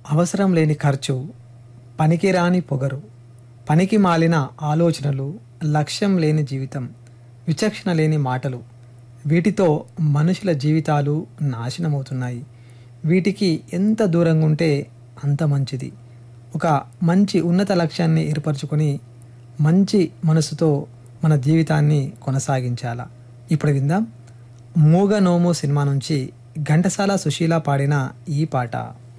అవసరం లేని ఖర్చు, పనికిరాని పొగరు, పనికి మాలిన ఆలోచనలు, లక్ష్యం లేని జీవితం, విచక్షణ లేని మాటలు, వీటితో మనుషుల జీవితాలు నాశనమవుతున్నాయి. వీటికి ఎంత దూరంగా ఉంటే అంత మంచిది. ఒక మంచి ఉన్నత లక్ష్యాన్ని ఏర్పరచుకొని మంచి మనసుతో మన జీవితాన్ని కొనసాగించాల. ఇప్పుడు విందాం మూగ నోము సినిమా నుంచి ఘంటసాల సుశీల పాడిన ఈ పాట.